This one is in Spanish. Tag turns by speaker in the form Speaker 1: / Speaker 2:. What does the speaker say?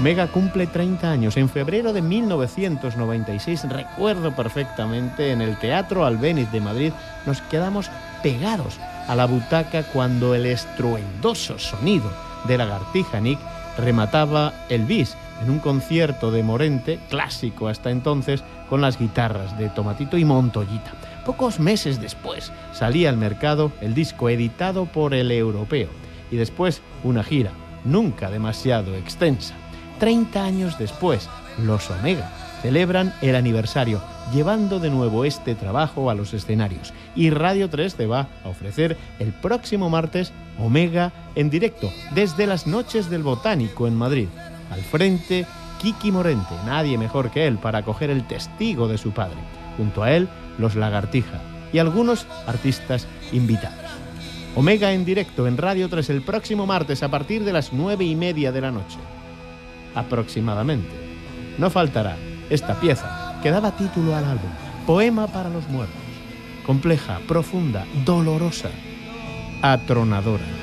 Speaker 1: Omega cumple 30 años. En febrero de 1996, recuerdo perfectamente, en el Teatro Albéniz de Madrid, nos quedamos pegados a la butaca cuando el estruendoso sonido de Lagartija Nick remataba el bis en un concierto de Morente, clásico hasta entonces, con las guitarras de Tomatito y Montoyita. Pocos meses después salía al mercado el disco editado por El Europeo y después una gira nunca demasiado extensa. 30 años después, los Omega celebran el aniversario, llevando de nuevo este trabajo a los escenarios. Y Radio 3 te va a ofrecer el próximo martes Omega en directo, desde las Noches del Botánico en Madrid. Al frente, Kiki Morente, nadie mejor que él para coger el testigo de su padre. Junto a él, los Lagartija y algunos artistas invitados. Omega en directo en Radio 3 el próximo martes a partir de las 9:30 de la noche. Aproximadamente. No faltará esta pieza que daba título al álbum, Poema para los muertos. Compleja, profunda, dolorosa, atronadora.